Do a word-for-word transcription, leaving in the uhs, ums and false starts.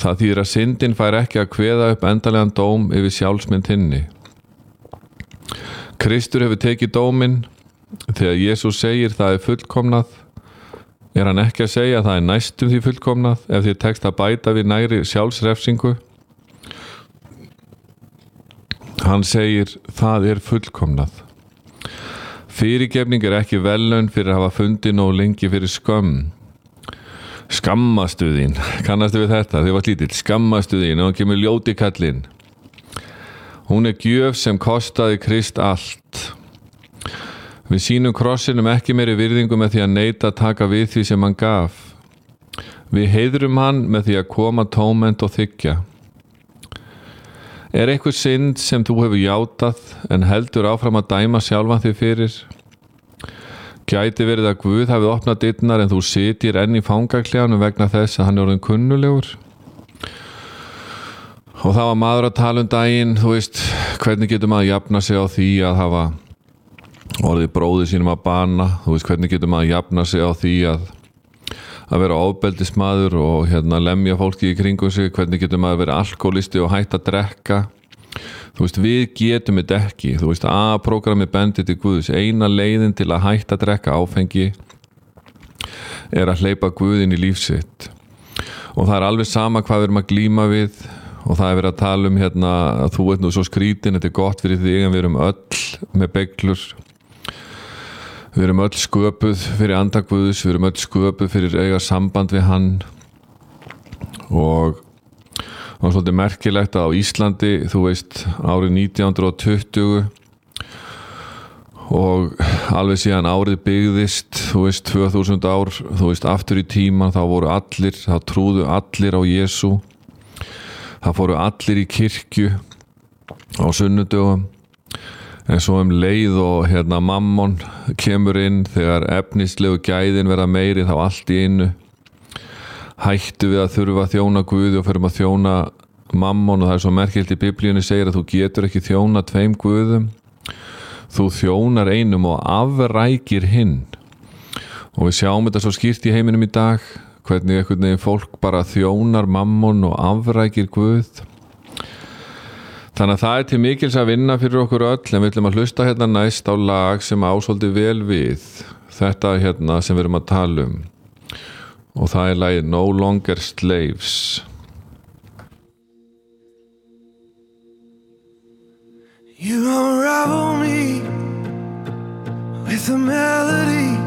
Það þýðir að syndin fær ekki að kveða upp endanlegan dóm yfir sjálfsmynd hinni. Kristur hefur tekið dóminn. Þegar Jesús segir það er fullkomnað, er hann ekki að segja að það er næstum því fullkomnað ef því tekst að bæta við næri sjálfsrefsingu. Hann segir það er fullkomnað. Fyrirgefning er ekki verðlaun fyrir að hafa fundið nógu lengi fyrir skömm. Skammastu þín, kannastu við þetta þegar var lítill, skammastu þín og hann kemur ljóti kallinn. Hún er gjöf sem kostaði Krist allt. Við sýnum krossinum ekki meiri virðingu með því að neita að taka við því sem hann gaf. Við heiðrum hann með því að koma tómhent og þiggja. Er eitthvað synd sem þú hefur játað en heldur áfram að dæma sjálfan þig fyrir? Gæti verið að Guð hafi opnað dyrnar en þú sitir enn í fangaklefanum vegna þess að hann er orðinn kunnulegur? Og það var maður að tala um daginn, þú veist, hvernig getur maður að jafna sig á því að hafa orðið bróði sínum að bana, þú veist, hvernig getur maður að jafna sig á því að að vera ofbeldismaður og hérna lemja fólki í kringum sig, hvernig getur maður að vera alkoholisti og hætta að drekka. Þú veist, við getum þetta ekki. Þú veist, A-programmi bendir til Guðs. Eina leiðin til að hætta að drekka áfengi er að hleypa Guðinn í líf sitt. Og það er alveg sama hvað við erum að glíma við og það er verið að tala um hérna að þú ert nú svo skrítin, þetta er gott fyrir þig en við erum öll með beglur. Við erum öll sköpuð fyrir anda Guðs, við erum öll sköpuð fyrir eiga samband við hann og það var svolítið merkilegt að á Íslandi, þú veist, árið nítján hundrað tuttugu og alveg síðan árið byggðist, þú veist, tvö þúsund ár, þú veist, aftur í tíman, þá voru allir, þá trúðu allir á Jesú, það fóru allir í kirkju á sunnudögum. En svo um leið og hérna mammon kemur inn þegar efnislegu gæðin verða meiri þá allt í einu hættu við að þurfa að þjóna Guði og förum að þjóna mammon og það er svo merkilt í Biblíunni segir að þú getur ekki þjóna tveim Guðum. Þú þjónar einum og afrækir hinn. Og við sjáum þetta svo skýrt í heiminum í dag hvernig einhvern veginn fólk bara þjónar mammon og afrækir Guð. Þannig að það er til mikils að vinna fyrir okkur öll en við ætlum að hlusta hérna næst á lag sem ásóldi vel við þetta hérna sem við erum að tala um og það er lagið No Longer Slaves. You unravel me with a melody